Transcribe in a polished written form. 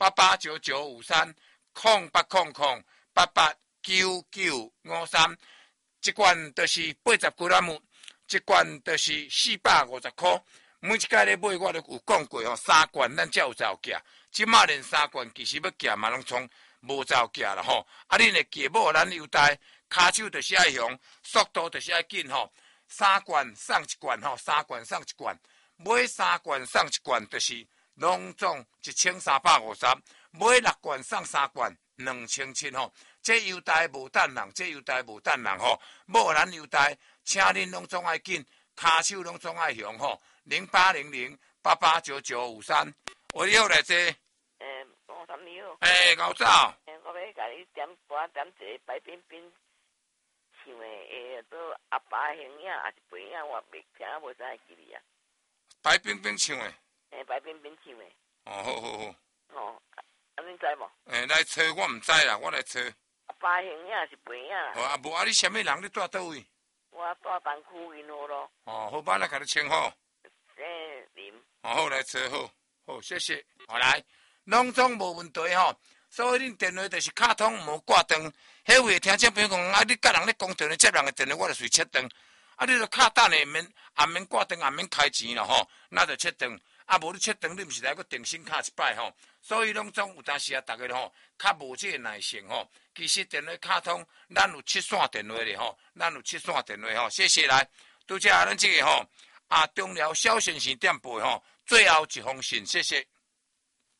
8800889953，一罐就是80几仔木，一罐就是450块。每一届咧买，我都有讲过吼，3罐咱才有才有价。即马连3罐其实要价嘛，拢从无才有价啦吼。啊，恁会记无？咱优待骹手就是爱用，速度就是爱紧吼。3罐送1罐吼，3罐送1罐，买3罐送1罐就是拢总1350，买6罐送3罐2700吼。这优待无等人，这优待无等人吼。无咱优待，请恁拢总爱紧，骹手拢总爱用吼。0800889953，你好来坐。 黄三你好。 牛早。 我要甲你点歌点一个白冰冰唱的，做阿爸的形影，还是背影，我袂听，无啥会记哩啊。 白冰冰唱的。 白冰冰唱的。 好好好。 你知无？ 来找我唔知啦，我来找。 阿爸的形影是背影。 啊，无啊，你什么人？你住倒位？ 我住东区银河咯。 好，我来甲你称好。 林。 好，来找好，谢谢。好来，拢总无问题吼。所以恁电话就是卡通无挂断，迄位听众朋友讲啊，你甲人咧讲电话接人的电话，我就随切断。啊，你就卡等下免挂断，也免开钱咯吼，那就切断。啊，无你切断，你毋是来个定心卡一摆吼。所以拢总有当时啊，逐个吼较无这个耐性吼。其实电话卡通，咱有7线电话咧吼，咱有7线电话吼。谢谢来，拄则咱这个吼中寮小先生店铺吼，最后一封信，谢谢。